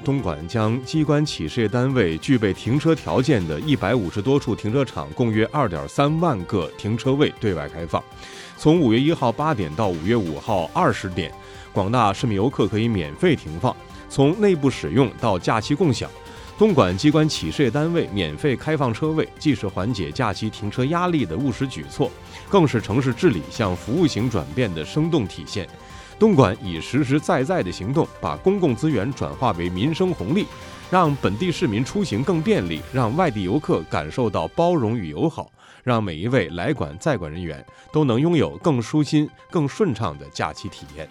东莞将机关企事业单位具备停车条件的150多处停车场，共约2.3万个停车位对外开放。从5月1号8点到5月5号20点，广大市民游客可以免费停放，从内部使用到假期共享。东莞机关企事业单位免费开放车位，既是缓解假期停车压力的务实举措，更是城市治理向服务型转变的生动体现。东莞以实实在在的行动，把公共资源转化为民生红利，让本地市民出行更便利，让外地游客感受到包容与友好，让每一位来管在管人员都能拥有更舒心、更顺畅的假期体验。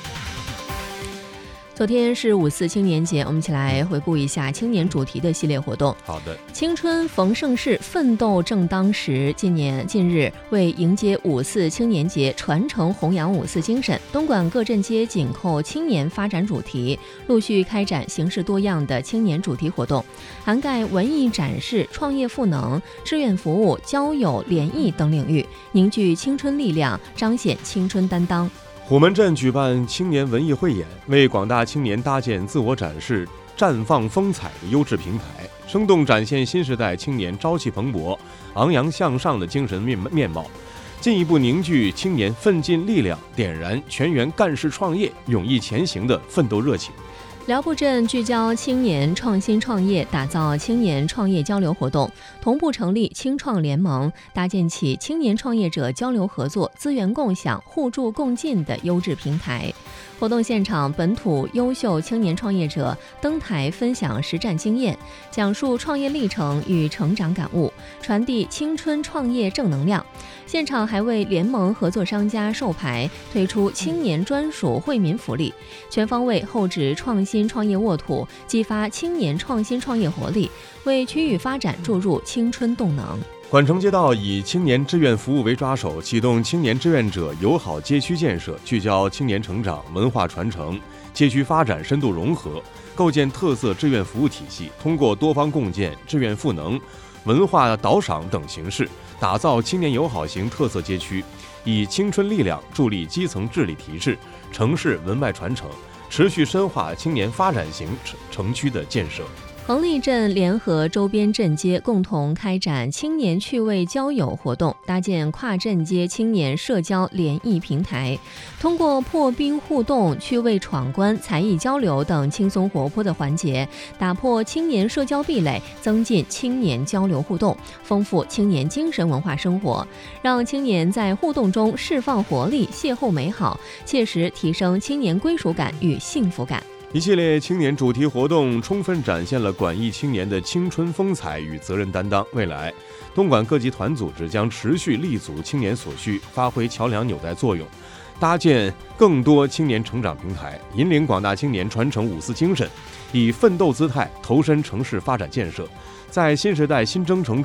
昨天是5·4青年节，我们一起来回顾一下青年主题的系列活动。 好的， 青春逢盛世，奋斗正当时。近日，为迎接5·4青年节，传承弘扬5·4精神，东莞各镇街紧扣青年发展主题，陆续开展形式多样的青年主题活动，涵盖文艺展示、创业赋能、志愿服务、交友联谊等领域，凝聚青春力量，彰显青春担当。 虎门镇举办青年文艺汇演，为广大青年搭建自我展示、绽放风采的优质平台，生动展现新时代青年朝气蓬勃、昂扬向上的精神面貌，进一步凝聚青年奋进力量，点燃全员干事创业、勇毅前行的奋斗热情。 辽埠镇聚焦青年创新创业，打造青年创业交流活动，同步成立青创联盟，搭建起青年创业者交流合作、资源共享、互助共进的优质平台。活动现场，本土优秀青年创业者登台分享实战经验，讲述创业历程与成长感悟，传递青春创业正能量。现场还为联盟合作商家授牌，推出青年专属惠民福利，全方位厚植创新创业沃土，激发青年创新创业活力，为区域发展注入青春动能。 莞城街道以青年志愿服务为抓手，启动青年志愿者友好街区建设，聚焦青年成长、文化传承、街区发展深度融合，构建特色志愿服务体系，通过多方共建、志愿赋能、文化导赏等形式，打造青年友好型特色街区，以青春力量助力基层治理提质、城市文脉传承，持续深化青年发展型城区的建设。 横沥镇联合周边镇街，共同开展青年趣味交友活动，搭建跨镇街青年社交联谊平台，通过破冰互动、趣味闯关、才艺交流等轻松活泼的环节，打破青年社交壁垒，增进青年交流互动，丰富青年精神文化生活，让青年在互动中释放活力、邂逅美好，切实提升青年归属感与幸福感。 一系列青年主题活动充分展现了莞义青年的青春风采与责任担当。未来，东莞各级团组织将持续立足青年所需，发挥桥梁纽带作用，搭建更多青年成长平台，引领广大青年传承5·4精神，以奋斗姿态投身城市发展建设，在新时代新征程中